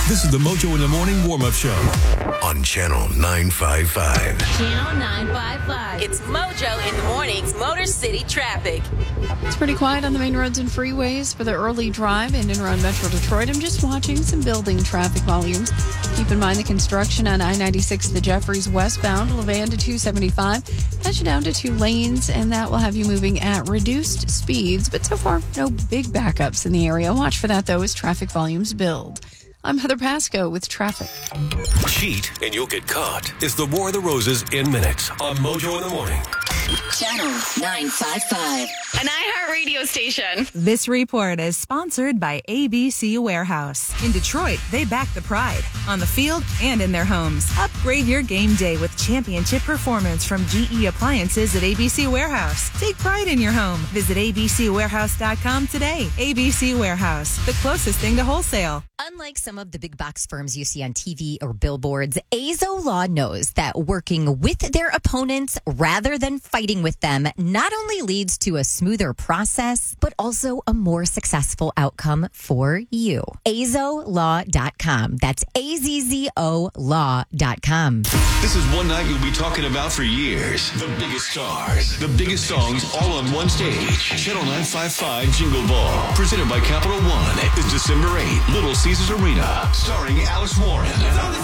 This is the Mojo in the Morning warm-up show on Channel 955. Channel 955. It's Mojo in the Morning's Motor City traffic. It's pretty quiet on the main roads and freeways for the early drive in and around Metro Detroit. I'm just watching some building traffic volumes. Keep in mind the construction on I-96, the Jeffries westbound, Levan to 275. Has you down to 2 lanes, and that will have you moving at reduced speeds. But so far, no big backups in the area. Watch for that, though, as traffic volumes build. I'm Heather Pasco with traffic. Cheat and you'll get caught. It's the War of the Roses in minutes on Mojo in the Morning. Channel 955. An iHeartRadio station. This report is sponsored by ABC Warehouse. In Detroit, they back the pride on the field and in their homes. Upgrade your game day with championship performance from GE Appliances at ABC Warehouse. Take pride in your home. Visit abcwarehouse.com today. ABC Warehouse, the closest thing to wholesale. Unlike some of the big box firms you see on TV or billboards, Azo Law knows that working with their opponents rather than fighting with them not only leads to a smoother process, but also a more successful outcome for you. AZOLaw.com. That's AZZO Law.com. This is one night you'll be talking about for years. The biggest stars, the biggest songs, all on one stage. Channel 955 Jingle Ball, presented by Capital One, is December 8th, Little Caesars Arena, starring Alice Warren.